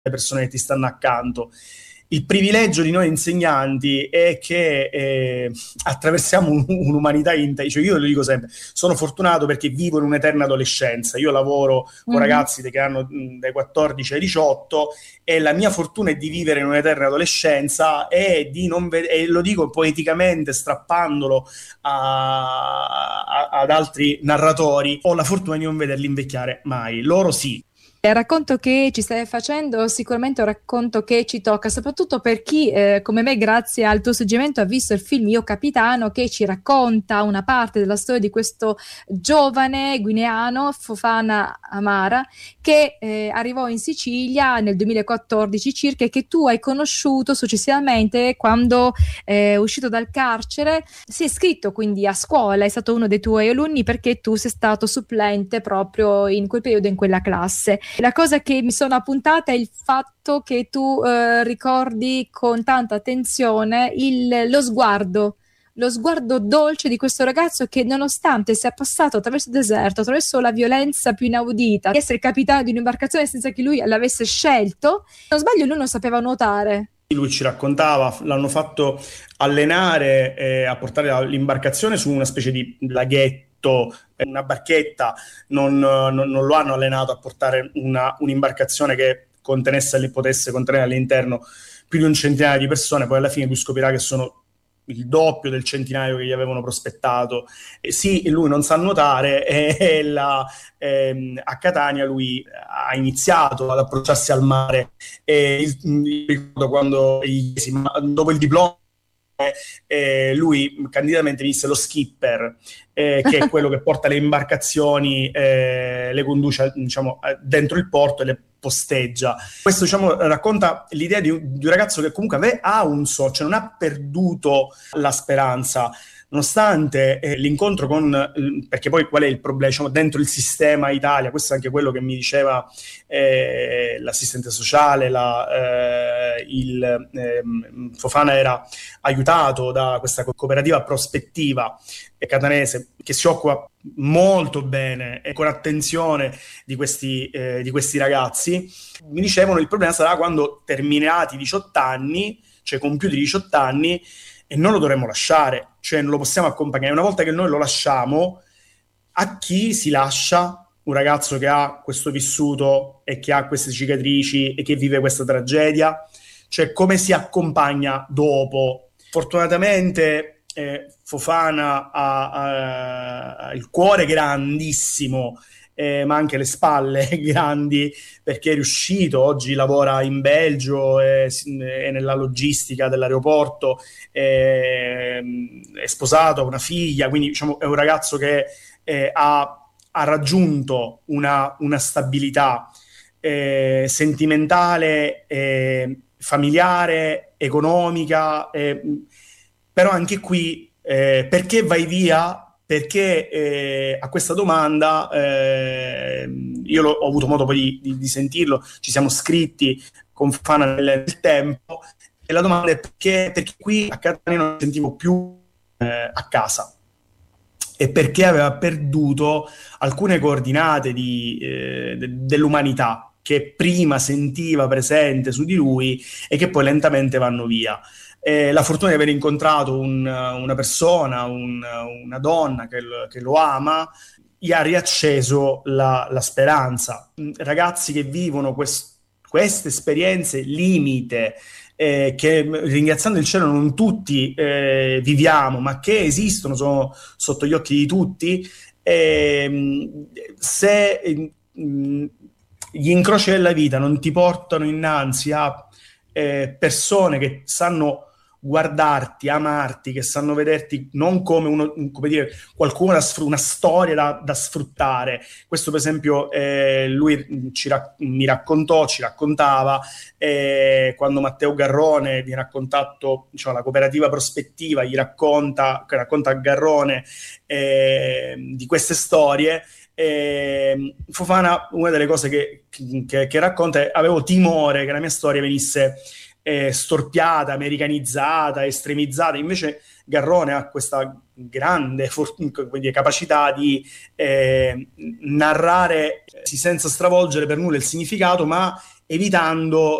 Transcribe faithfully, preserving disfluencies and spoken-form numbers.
le persone che ti stanno accanto. Il privilegio di noi insegnanti è che eh, attraversiamo un, un'umanità integra. Cioè, io lo dico sempre, sono fortunato perché vivo in un'eterna adolescenza. Io lavoro con mm-hmm. ragazzi che hanno mh, dai quattordici ai diciotto e la mia fortuna è di vivere in un'eterna adolescenza e di non ved- e lo dico poeticamente, strappandolo a, a, ad altri narratori, ho la fortuna di non vederli invecchiare mai. Loro sì. Il racconto che ci stai facendo sicuramente è un racconto che ci tocca, soprattutto per chi eh, come me, grazie al tuo suggerimento, ha visto il film Io Capitano, che ci racconta una parte della storia di questo giovane guineano, Fofana Amara, che eh, arrivò in Sicilia nel duemilaquattordici circa e che tu hai conosciuto successivamente quando è eh, uscito dal carcere. Si è iscritto quindi a scuola, è stato uno dei tuoi alunni perché tu sei stato supplente proprio in quel periodo, in quella classe. La cosa che mi sono appuntata è il fatto che tu eh, ricordi con tanta attenzione il, lo sguardo, lo sguardo dolce di questo ragazzo che, nonostante sia passato attraverso il deserto, attraverso la violenza più inaudita, di essere capitano di un'imbarcazione senza che lui l'avesse scelto, se non sbaglio lui non sapeva nuotare. Lui ci raccontava, l'hanno fatto allenare eh, a portare l'imbarcazione su una specie di laghetto, una barchetta, non, non, non lo hanno allenato a portare una, un'imbarcazione che contenesse, potesse contenere all'interno più di un centinaio di persone. Poi alla fine lui scoprirà che sono il doppio del centinaio che gli avevano prospettato. Eh, sì, lui non sa nuotare e, e la, ehm, a Catania lui ha iniziato ad approcciarsi al mare e il, il, ricordo quando gli, dopo il diploma Eh, lui candidamente disse lo skipper, eh, che è quello che porta le imbarcazioni, eh, le conduce, diciamo, dentro il porto e le posteggia. Questo, diciamo, racconta l'idea di un, di un ragazzo che comunque ave, ha un so, cioè non ha perduto la speranza, nonostante eh, l'incontro con, eh, perché poi qual è il problema? Diciamo, dentro il sistema Italia, questo è anche quello che mi diceva eh, l'assistente sociale, la, eh, il eh, Fofana era aiutato da questa cooperativa prospettiva catanese che si occupa molto bene e con attenzione di questi, eh, di questi ragazzi. Mi dicevano il problema sarà quando terminati i diciotto anni, cioè compiuti i diciotto anni, e non lo dovremmo lasciare, cioè non lo possiamo accompagnare. Una volta che noi lo lasciamo, a chi si lascia un ragazzo che ha questo vissuto e che ha queste cicatrici e che vive questa tragedia? Cioè come si accompagna dopo? Fortunatamente eh, Fofana ha, ha, ha il cuore grandissimo, eh, ma anche le spalle grandi, perché è riuscito, oggi lavora in Belgio, è, è nella logistica dell'aeroporto, è, è sposato, ha una figlia, quindi diciamo è un ragazzo che eh, ha, ha raggiunto una, una stabilità eh, sentimentale, eh, familiare, economica, eh, però anche qui eh, perché vai via? Perché eh, a questa domanda eh, io ho avuto modo poi di, di, di sentirlo, ci siamo scritti con Fana nel, nel tempo, e la domanda è perché, perché qui a Catania non mi sentivo più eh, a casa, e perché aveva perduto alcune coordinate di, eh, de, dell'umanità che prima sentiva presente su di lui e che poi lentamente vanno via. Eh, la fortuna di aver incontrato un, una persona, un, una donna che, che lo ama, gli ha riacceso la, la speranza. Ragazzi che vivono quest, queste esperienze limite, eh, che ringraziando il cielo non tutti eh, viviamo, ma che esistono, sono sotto gli occhi di tutti, eh, se eh, gli incroci della vita non ti portano innanzi a eh, persone che sanno guardarti, amarti, che sanno vederti non come uno, come dire, qualcuno da sfr- una storia da, da sfruttare. Questo per esempio eh, lui ci rac- mi raccontò, ci raccontava eh, quando Matteo Garrone viene a contatto, diciamo, la cooperativa prospettiva gli racconta, racconta a Garrone eh, di queste storie. Eh, Fofana, una delle cose che, che, che racconta è: avevo timore che la mia storia venisse eh, storpiata, americanizzata, estremizzata. Invece Garrone ha questa grande for- quindi, capacità di eh, narrare senza stravolgere per nulla il significato, ma evitando